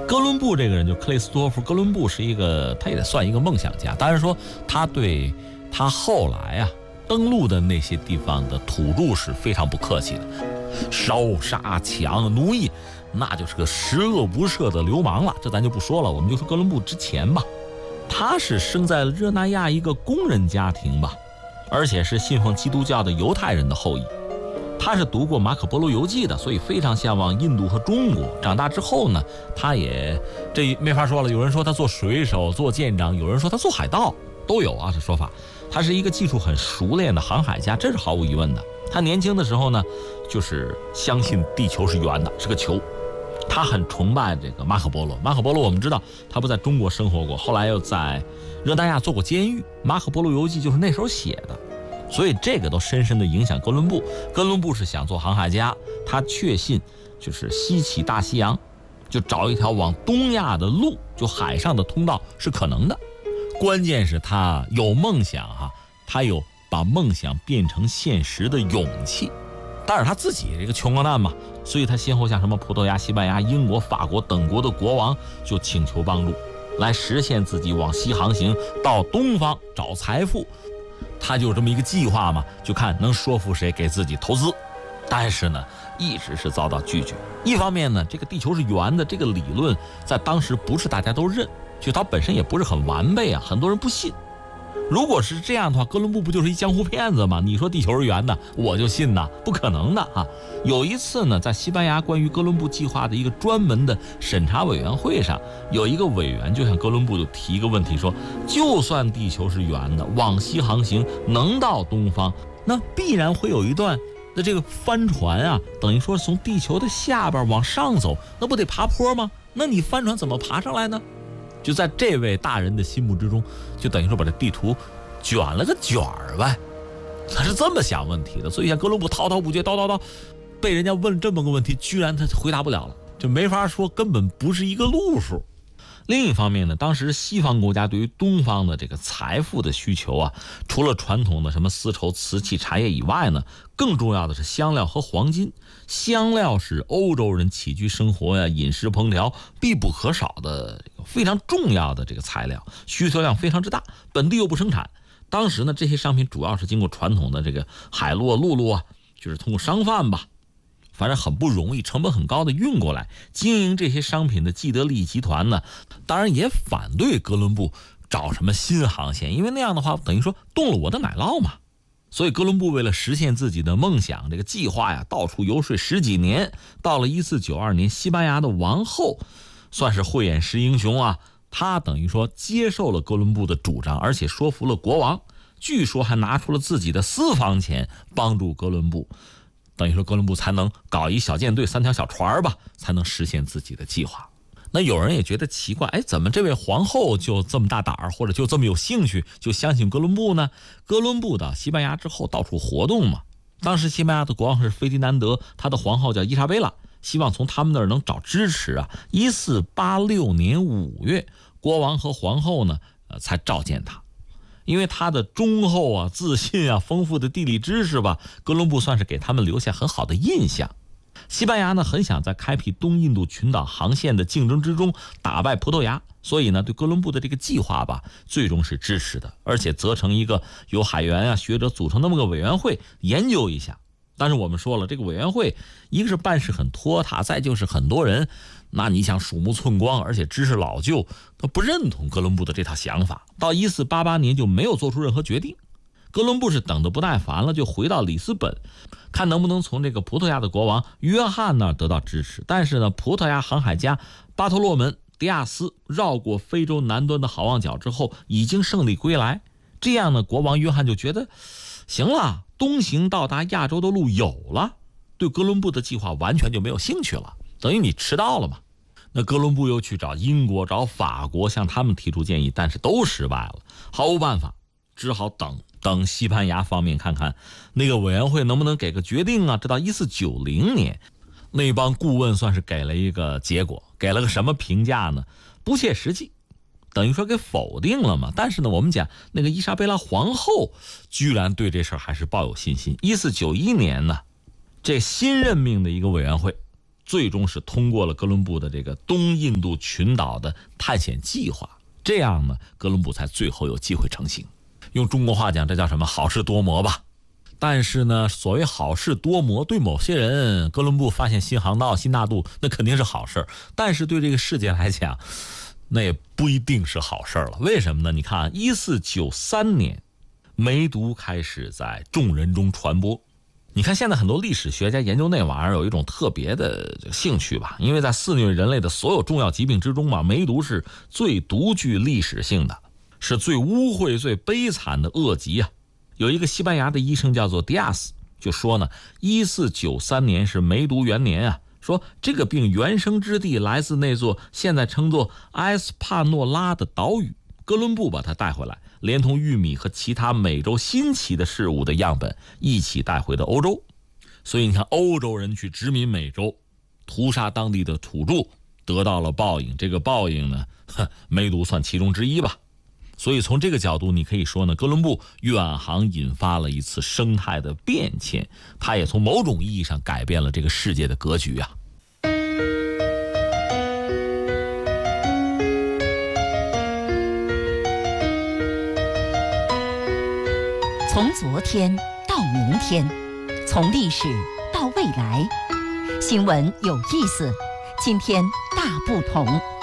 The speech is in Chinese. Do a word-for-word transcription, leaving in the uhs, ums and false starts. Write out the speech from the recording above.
哥伦布这个人，就克里斯托弗·哥伦布是一个，他也得算一个梦想家。当然说，他对他后来啊登陆的那些地方的土著是非常不客气的，烧杀抢奴役，那就是个十恶不赦的流氓了。这咱就不说了，我们就说哥伦布之前吧。他是生在热那亚一个工人家庭吧，而且是信奉基督教的犹太人的后裔。他是读过马可波罗游记的，所以非常向往印度和中国。长大之后呢，他也这没法说了，有人说他做水手做舰长，有人说他做海盗，都有啊这说法。他是一个技术很熟练的航海家，这是毫无疑问的。他年轻的时候呢，就是相信地球是圆的，是个球。他很崇拜这个马可波罗。马可波罗我们知道他不在中国生活过，后来又在热那亚做过监狱。马可波罗游记就是那时候写的，所以这个都深深的影响哥伦布。哥伦布是想做航海家，他确信就是西起大西洋，就找一条往东亚的路，就海上的通道是可能的。关键是他有梦想哈，他有把梦想变成现实的勇气。但是他自己这个穷光蛋嘛，所以他先后向什么葡萄牙、西班牙、英国、法国等国的国王就请求帮助，来实现自己往西航行，到东方找财富。他就这么一个计划嘛，就看能说服谁给自己投资。但是呢，一直是遭到拒绝。一方面呢，这个地球是圆的这个理论在当时不是大家都认，就它本身也不是很完备啊，很多人不信。如果是这样的话，哥伦布不就是一江湖骗子吗？你说地球是圆的，我就信呐，不可能的啊！有一次呢，在西班牙关于哥伦布计划的一个专门的审查委员会上，有一个委员就向哥伦布就提一个问题说，就算地球是圆的，往西航行能到东方，那必然会有一段的这个帆船啊，等于说从地球的下边往上走，那不得爬坡吗？那你帆船怎么爬上来呢？就在这位大人的心目之中，就等于说把这地图卷了个卷儿呗，他是这么想问题的。所以像哥伦布滔滔不绝，叨叨叨，被人家问这么个问题，居然他回答不了了，就没法说，根本不是一个路数。另一方面呢，当时西方国家对于东方的这个财富的需求啊，除了传统的什么丝绸、瓷器、茶叶以外呢，更重要的是香料和黄金。香料是欧洲人起居生活呀、饮食烹调必不可少的非常重要的这个材料，需求量非常之大，本地又不生产。当时呢，这些商品主要是经过传统的这个海路啊、陆路啊，就是通过商贩吧，反正很不容易，成本很高的运过来。经营这些商品的既得利益集团呢，当然也反对哥伦布找什么新航线，因为那样的话等于说动了我的奶酪嘛。所以哥伦布为了实现自己的梦想，这个计划呀，到处游说十几年。到了一四九二年，西班牙的王后算是慧眼识英雄啊，她等于说接受了哥伦布的主张，而且说服了国王，据说还拿出了自己的私房钱帮助哥伦布。等于说哥伦布才能搞一小舰队，三条小船吧，才能实现自己的计划。那有人也觉得奇怪，哎，怎么这位皇后就这么大胆儿，或者就这么有兴趣，就相信哥伦布呢？哥伦布到西班牙之后到处活动嘛。当时西班牙的国王是菲迪南德，他的皇后叫伊莎贝拉，希望从他们那儿能找支持啊。一四八六年五月，国王和皇后呢，呃，才召见他。因为他的忠厚啊、自信啊、丰富的地理知识吧，哥伦布算是给他们留下很好的印象。西班牙呢，很想在开辟东印度群岛航线的竞争之中打败葡萄牙，所以呢，对哥伦布的这个计划吧，最终是支持的，而且责成一个由海员啊、学者组成那么个委员会研究一下。但是我们说了，这个委员会一个是办事很拖沓，再就是很多人，那你想鼠目寸光，而且知识老旧，他不认同哥伦布的这套想法。到一四八八年就没有做出任何决定。哥伦布是等得不耐烦了，就回到里斯本，看能不能从这个葡萄牙的国王约翰那儿得到支持。但是呢，葡萄牙航海家巴托洛门·迪亚斯绕过非洲南端的好望角之后，已经胜利归来。这样呢，国王约翰就觉得行了，东行到达亚洲的路有了，对哥伦布的计划完全就没有兴趣了，等于你迟到了嘛。那哥伦布又去找英国、找法国，向他们提出建议，但是都失败了，毫无办法，只好等等西班牙方面看看那个委员会能不能给个决定啊。直到一四九零年，那帮顾问算是给了一个结果，给了个什么评价呢？不切实际，等于说给否定了嘛。但是呢，我们讲那个伊莎贝拉皇后居然对这事儿还是抱有信心。一四九一年呢，这新任命的一个委员会最终是通过了哥伦布的这个东印度群岛的探险计划，这样呢，哥伦布才最后有机会成行。用中国话讲，这叫什么？好事多磨吧。但是呢，所谓好事多磨，对某些人，哥伦布发现新航道、新大陆，那肯定是好事，但是对这个世界来讲，那也不一定是好事了。为什么呢？你看，一四九三年，梅毒开始在众人中传播。你看，现在很多历史学家研究那玩意儿有一种特别的兴趣吧，因为在肆虐人类的所有重要疾病之中嘛，梅毒是最独具历史性的，是最污秽、最悲惨的恶疾啊。有一个西班牙的医生叫做迪亚斯，就说呢，一四九三年是梅毒元年啊，说这个病原生之地来自那座现在称作埃斯帕诺拉的岛屿，哥伦布把它带回来，连同玉米和其他美洲新奇的事物的样本一起带回的欧洲。所以你看，欧洲人去殖民美洲，屠杀当地的土著，得到了报应。这个报应呢，梅毒算其中之一吧。所以从这个角度，你可以说呢，哥伦布远航引发了一次生态的变迁，他也从某种意义上改变了这个世界的格局啊。 从昨天到明天，从历史到未来，新闻有意思，今天大不同。